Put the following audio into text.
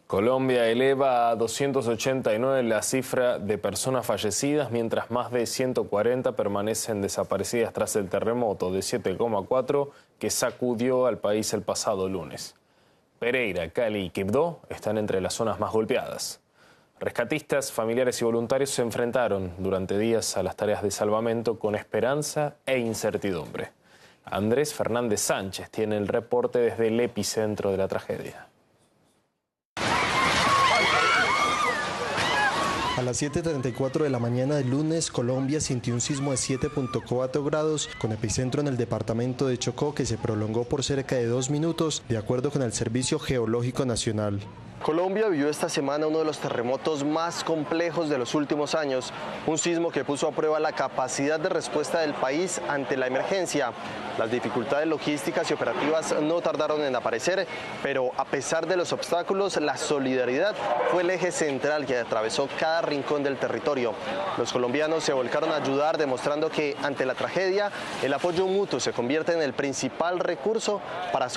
Colombia eleva a 289 la cifra de personas fallecidas, mientras más de 140 permanecen desaparecidas tras el terremoto de 7,4 que sacudió al país el pasado lunes. Pereira, Cali y Quibdó están entre las zonas más golpeadas. Rescatistas, familiares y voluntarios se enfrentaron durante días a las tareas de salvamento con esperanza e incertidumbre. Andrés Fernández Sánchez tiene el reporte desde el epicentro de la tragedia. A las 7:34 de la mañana del lunes, Colombia sintió un sismo de 7.4 grados con epicentro en el departamento de Chocó, que se prolongó por cerca de 2 minutos, de acuerdo con el Servicio Geológico Nacional. Colombia vivió esta semana uno de los terremotos más complejos de los últimos años, un sismo que puso a prueba la capacidad de respuesta del país ante la emergencia. Las dificultades logísticas y operativas no tardaron en aparecer, pero a pesar de los obstáculos, la solidaridad fue el eje central que atravesó cada rincón del territorio. Los colombianos se volcaron a ayudar, demostrando que ante la tragedia el apoyo mutuo se convierte en el principal recurso para